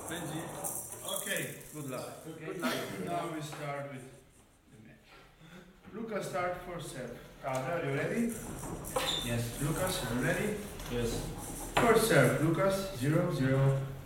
Benji. Okay. Good luck. Okay. Good luck. Now we start with the match. Lucas, start for serve. Cadre, are you ready? Yes. Lucas, are you ready? Yes. First serve, Lucas, 0-0.